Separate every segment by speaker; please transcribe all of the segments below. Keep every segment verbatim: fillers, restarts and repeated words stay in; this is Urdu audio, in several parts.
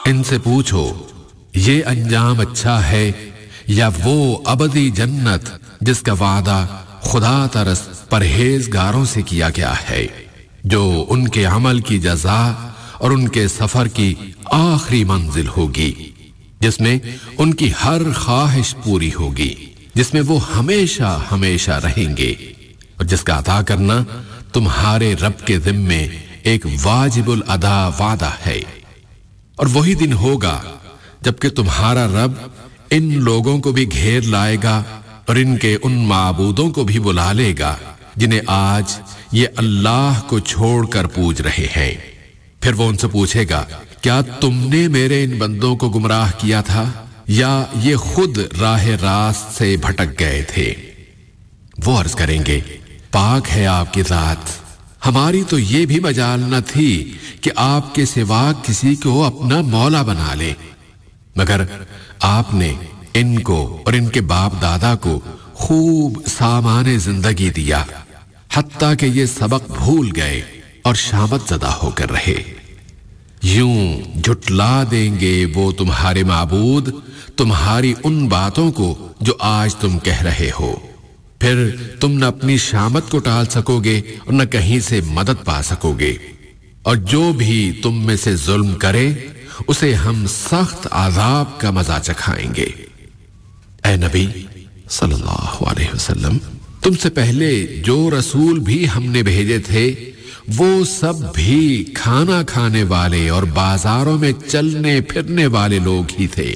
Speaker 1: ان سے پوچھو یہ انجام اچھا ہے یا وہ ابدی جنت جس کا وعدہ خدا ترس پرہیزگاروں سے کیا گیا ہے، جو ان کے عمل کی جزا اور ان کے سفر کی آخری منزل ہوگی، جس میں ان کی ہر خواہش پوری ہوگی، جس میں وہ ہمیشہ ہمیشہ رہیں گے، اور جس کا عطا کرنا تمہارے رب کے ذمے ایک واجب الادا وعدہ ہے۔ اور وہی دن ہوگا جبکہ تمہارا رب ان لوگوں کو بھی گھیر لائے گا اور ان کے ان معبودوں کو بھی بلا لے گا جنہیں آج یہ اللہ کو چھوڑ کر پوج رہے ہیں۔ پھر وہ ان سے پوچھے گا کیا تم نے میرے ان بندوں کو گمراہ کیا تھا یا یہ خود راہ راست سے بھٹک گئے تھے؟ وہ عرض کریں گے پاک ہے آپ کی ذات، ہماری تو یہ بھی مجال نہ تھی کہ آپ کے سوا کسی کو اپنا مولا بنا لے، مگر آپ نے ان کو اور ان کے باپ دادا کو خوب سامان زندگی دیا، حتیٰ کہ یہ سبق بھول گئے اور شامت زدہ ہو کر رہے۔ یوں جھٹلا دیں گے وہ تمہارے معبود تمہاری ان باتوں کو جو آج تم کہہ رہے ہو، پھر تم نہ اپنی شامت کو ٹال سکو گے اور نہ کہیں سے مدد پا سکو گے، اور جو بھی تم میں سے ظلم کرے اسے ہم سخت عذاب کا مزہ چکھائیں گے۔ اے نبی صلی اللہ علیہ وسلم، تم سے پہلے جو رسول بھی ہم نے بھیجے تھے وہ سب بھی کھانا کھانے والے اور بازاروں میں چلنے پھرنے والے لوگ ہی تھے۔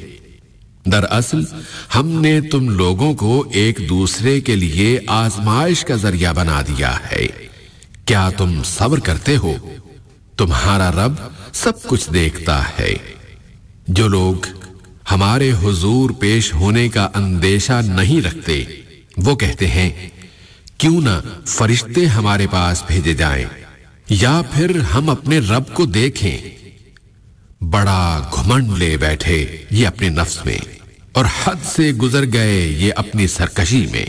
Speaker 1: دراصل ہم نے تم لوگوں کو ایک دوسرے کے لیے آزمائش کا ذریعہ بنا دیا ہے، کیا تم صبر کرتے ہو؟ تمہارا رب سب کچھ دیکھتا ہے۔ جو لوگ ہمارے حضور پیش ہونے کا اندیشہ نہیں رکھتے وہ کہتے ہیں کیوں نہ فرشتے ہمارے پاس بھیجے جائیں یا پھر ہم اپنے رب کو دیکھیں۔ بڑا گھمنڈ لے بیٹھے یہ اپنے نفس میں اور حد سے گزر گئے یہ اپنی سرکشی میں۔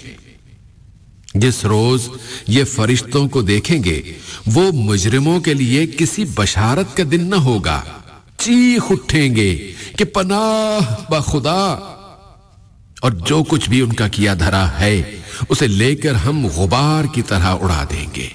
Speaker 1: جس روز یہ فرشتوں کو دیکھیں گے وہ مجرموں کے لیے کسی بشارت کا دن نہ ہوگا، چیخ اٹھیں گے کہ پناہ بخدا، اور جو کچھ بھی ان کا کیا دھرا ہے اسے لے کر ہم غبار کی طرح اڑا دیں گے۔